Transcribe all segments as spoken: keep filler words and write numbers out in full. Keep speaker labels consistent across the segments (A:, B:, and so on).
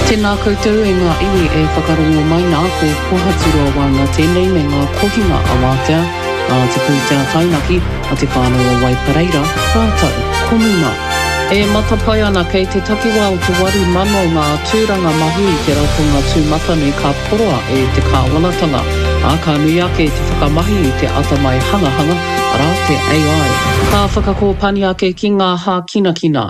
A: Tēnā koutou e ngā iwi e whakarongo mai nā ko pohatura wanga tēnei me ngā kohinga a wātea, a te pūtea tainaki, a te whānau a Waipareira, rātau, komuna. E matapai ana kei te takiwa o te waru mano ngā tūranga mahi i te ratonga tūmatanui ka poroa e te kāwanatanga, a ka nui ake te whakamahi i te atamai hangahanga, arā te A I. Ka whakakōpani ake ki ngā hā kina kina.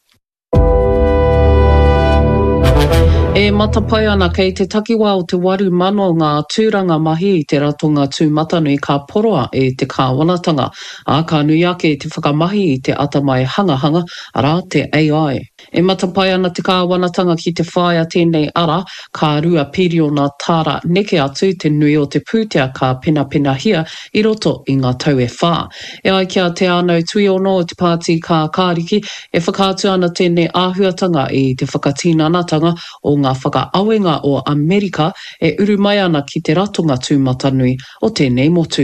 A: E matapai ana kei te takiwa o te waru mano ngā tūranga mahi i te ratonga tūmatanui ka poroa e te kāwanatanga, a ka nui ake te whakamahi i te atamai hangahanga, arā te A I. E matapai ana te kāwanatanga ki te whaia tēnei ara, ka rua piri o ngā tāra neke atu te nui o te pūtea ka pena pena hia i roto i ngā tau e whā. E ai kia te anau tui ono o te pāti ka kāriki, e whakātu ana tēnei āhuatanga i te whakatīnanatanga o ngā whakaawenga o Amerika e uru mai ana ki te ratonga tūmatanui o tēnei motu.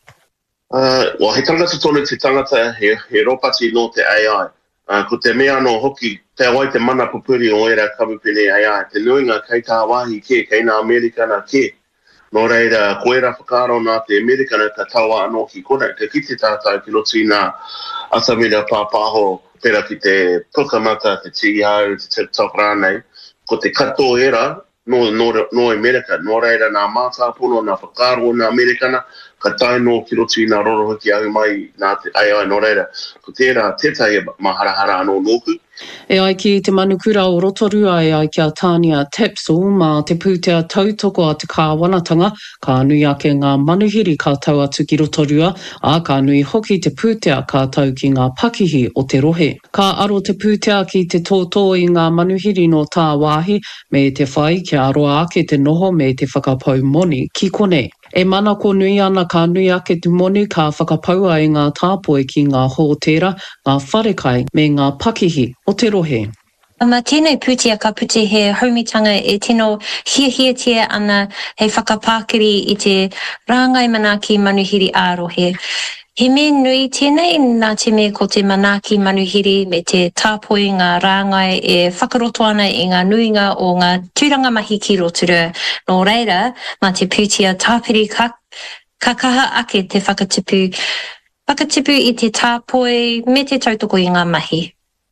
B: Uh, well, he tangata tonu te tangata he, he ropati no te A I. Uh, ko te mea no hoki te awai te mana pupuri o era kamupene A I. Te nuinga kei tā wāhi ke, kei nā Amerika nā ke. Nō reira, koera whakaro nā te Amerika nā ka tawa anō ki kona. Te kite tātai ki roti nā atamira pāpāho pera ki te pukamata, te tigihau, te TikTok rānei. Ko te kato era, no, no, no Amerika, nō reira nā mātāpono, nā whakaro nā Amerikana, ka tae no ki roti nā rorohoki au mai nā te A I nō reira. Ko tērā tētai maharahara anō nōku.
A: E ai ki te manukura o Rotorua e ai kia Tania Tapsell mā te pūtea tautoko a te kāwanatanga, ka nui ake ngā manuhiri ka tau atu ki Rotorua, a ka nui hoki te pūtea ka tau ki ngā pakihi o te rohe. Ka aro te pūtea ki te tōtō i ngā manuhiri no tā wāhi, me te whai kia aroa ake te noho me te whakapau moni ki konei. E mana ko nui ana ka nui ake tu moni ka whakapaua i ngā tāpoe ki ngā hōtera, ngā wharekai me ngā pakihi o te rohe.
C: Ma tēnei pūtea ka puti he haumitanga e tino hiahiatia ana hei whakapākiri i te rāngai manaki manuhiri ārohe. He me nui tēnei nā te me ko te manaki manuhiri me te tāpoi ngā rāngai e whakaroto ana i ngā nuinga o ngā tūranga mahi ki Rotorua. Nō reira, mā te pūtea tāpiri ka, ka kaha ake te whakatipu, whakatipu i te tāpoi me te tautoko i ngā mahi.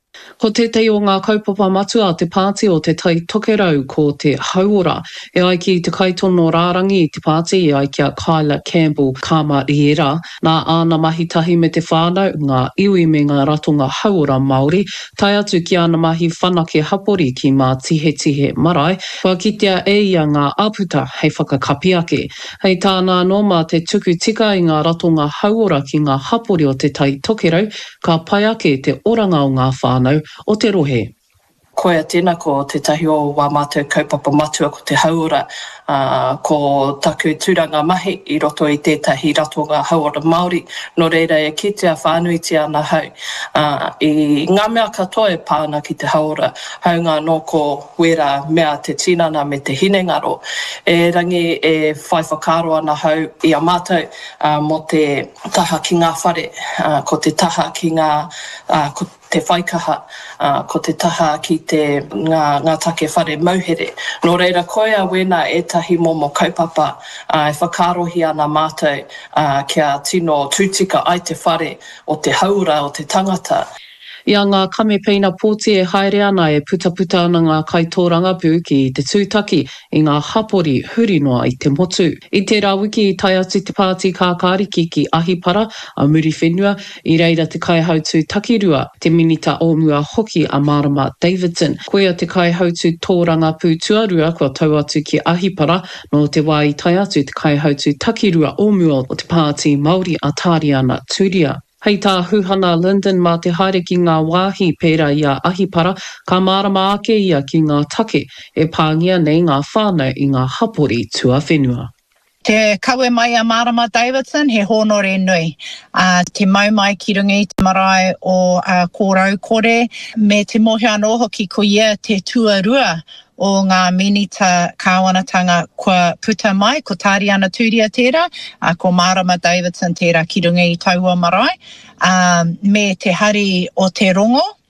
A: Ko tētei o ngā kaupapa matua te pāti o te tai tokerau ko te hauora. E ai ki te kaitono rārangi i te pāti e ai kia Kyla Campbell Kamariera. Nā āna mahi tahi me te whānau, ngā iwi me ngā ratonga hauora Māori, tai atu ki ana mahi whanake hapori ki mā tihe tihe marae, kua kitea e ia ngā aputa hei whakakapi ake. Hei tāna no mā te tuku tika i ngā ratonga hauora ki ngā hapori o te tai tokerau, ka pai ake te oranga o ngā whānau o te rohe.
D: Koea tēnā ko te tahi o wā mātou kaupapa matua ko te hauora, uh, ko taku tūranga mahi i roto i tētahi ratonga hauora Māori. Nō reira e kitea whānuiti ana hau. Uh, I ngā mea katoa e pāna ki te hauora, haunga no ko wera mea te tinana me te hinengaro. E rangi e whai whakaro ana hau i a mātou uh, mo te taha ki ngā whare, uh, ko te taha ki ngā uh, ko te whaikaha, uh, ko te taha ki te ngā, ngā take whare mauhere. Nō reira koea wena e tahi momo kaupapa uh, e whakarohi ana mātou uh, kia tino tūtika ai te whare o te haura o te tangata.
A: Ia ngā kamepena pōti e haere ana e puta puta ana ngā kaitōranga pū ki te tūtaki i ngā hapori huri noa i te motu. I te rawiki i tai atu te pāti kākāriki ki Ahipara a muri whenua, i reira te kaihautu takirua, te minita o mua hoki a Marama Davidson. Koea te kaihautu tōranga pū tuarua kua tau atu ki Ahipara, no te wā i tai atu te kaihautu takirua o mua o te pāti Māori a Tāriana Turia. Hei tā huhana Lyndon mā te haere ki ngā wāhi pērā i a Ahipara, ka mārama ake ia ki ngā take e pāngia nei ngā whānau i ngā hapori tua whenua.
E: Te kaue mai a Marama Davidson, he honore nui. Uh, te mau mai ki rungi te marae o uh, kōrau kore, me te mohi anō hoki ko ia te tuarua o ngā minita kāwanatanga kua puta mai, ko Tāriana Turia tērā, uh, ko Marama Davidson tērā ki runga i taua marae, um, me te hari o te rongo,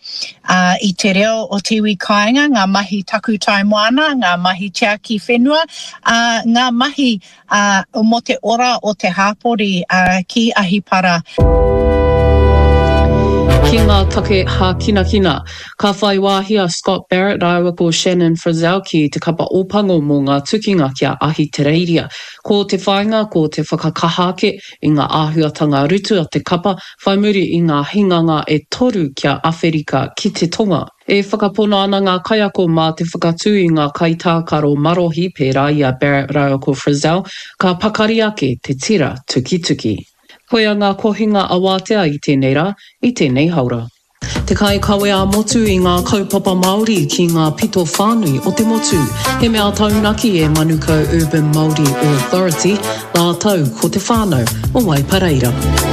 E: uh, i te reo o te iwi kāinga, ngā mahi taku tai moana, ngā mahi tea ki whenua, uh, ngā mahi uh, o mo te ora o te hāpori uh, ki Ahipara.
A: Ki ngā take hā kina kina, ka whai wāhia Scott Barrett aiwa ko Shannon Frizzell ki te kapa ōpango mō ngā tukinga kia Ahitereiria. Ko te whainga, ko te whakakahake i ngā āhuatanga rutu a te kapa, whai muri i ngā hinganga e toru kia Awherika ki te tonga. E whakapona ana ngā kaiako mā te whakatū i ngā kaitākaro marohi pērā i a Barrett rāua ko Frizzell, ka pakari ake te tira tuki tuki. Koia ngā kohinga awatea i tēnei rā, i tēnei haura. Te kai kawe a motu i ngā kaupapa Māori ki ngā pito whānui o te motu. He mea taunaki e Manuka Urban Māori Authority, nā tau ko te whānau o Waipareira.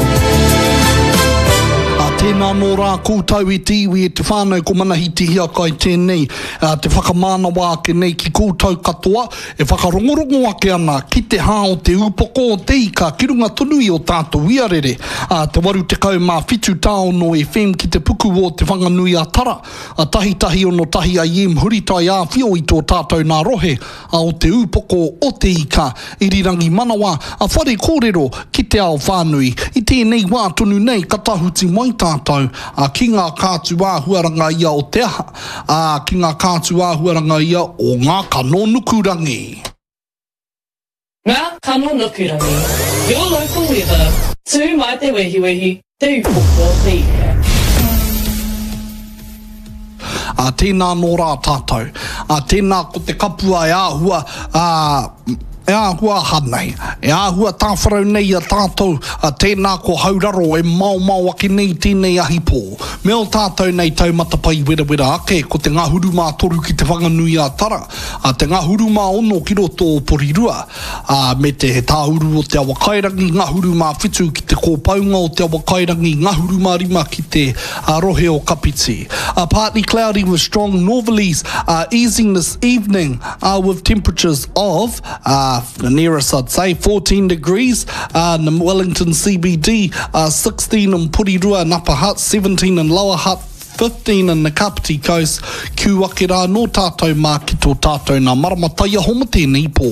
F: Tēnā nō rā kōtau i te iwi e te whānau ko manahiti hia kai tēnei. Uh, te whakamāna wā ke nei ki kōtau katoa, e whakarongorongo ake ana ki te hā o te upoko o te ika ki runga tonu i o tātou iarere. Uh, te waru te kau mā whitu tāo no e whem ki te puku o te whanganui a tara. Uh, tahi tahi o no tahi a iem huritai a whio i tō tātou nā rohe uh, o te upoko o te ika i rirangi manawa a whare kōrero ki te ao whānui. I tēnei wā tonu nei katahuti mai tātou a ki ngā kātua huaranga ia o te aha, a ki ngā kātua huaranga ia o ngā kano nukurangi.
G: Ngā kano nukurangi. Your local weather. Tū mai te wehi wehi, te upoko te ika.
F: A tēnā nō rā tātou. A tēnā ko te kapua e āhua a e āhua hanei, e āhua tāwharau nei a tātou, a tēnā ko hauraro e mau mau ake nei tēnei ahi pō. Me o tātou nei taumata pai wera wera ake, ko te ngahuru mā toru ki te whanganui a tara, a te ngahuru mā ono ki roto o Porirua, a me te he tāuru o te awa kairangi, ngahuru mā whitu ki te kōpaunga o te awa kairangi, ngahuru mā rima ki te a rohe o Kapiti. A partly cloudy with strong northerlies, uh, easing this evening uh, with temperatures of uh, the nearest I'd say fourteen degrees uh, in Wellington C B D, uh, sixteen in Porirua and Upper Hutt, seventeen in Lower Hutt, fifteen in the Kapiti Coast. Ku ake rā no tātou mā ki tō tātou nā maramataia homo tēnei pō.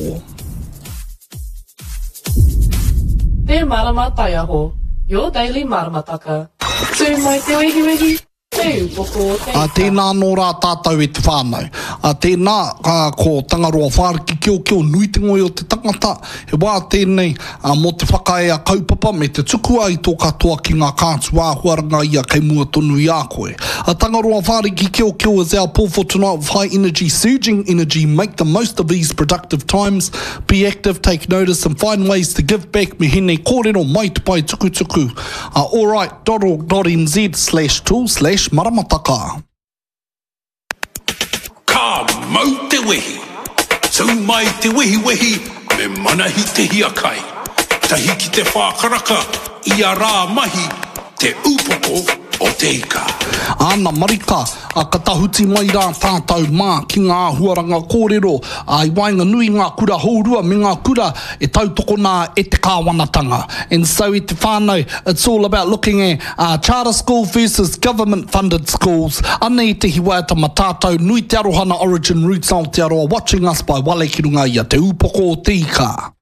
G: Te maramataia ho, your daily maramataka. Tū mai te wehi wehi.
F: A tēnā nō rā tātou e te whānau. A tēnā uh, ko tangaroa whāriki kio kio nui te ngoi o te tangata. He wā tēnei uh, mō te whakae a kaupapa me te tukua i tō katoa ki ngā kātua huaranga ia kei mua tonu i a koe. A tangaroa whāriki kio kio is our pull for tonight with high energy, surging energy. Make the most of these productive times. Be active, take notice and find ways to give back. Me hene kōrero mai te pai tuku tuku. Uh, alright.org.nz slash tool slash maramataka.
H: Ka mau te wehi, tau mai te wehi wehi, me manahi te hia kai. Tahi ki te whākaraka, ia rā mahi, te upoko o te ika.
F: Ana marika, a katahuti mai rā tātou mā ki ngā huaranga kōrero, a i wainga nui ngā kura haurua me ngā kura e tautoko nā e te kāwanatanga. And so i te whānau, it's all about looking at uh, charter school versus government funded schools. Ana i te hiwaiata ma tātou nui te arohana Origin Roots Aotearoa, watching us by Wale ki runga ia te upoko o te ika.